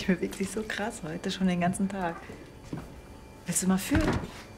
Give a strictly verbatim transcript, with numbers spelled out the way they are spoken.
bewegt sich so krass heute, schon den ganzen Tag. Willst du mal fühlen?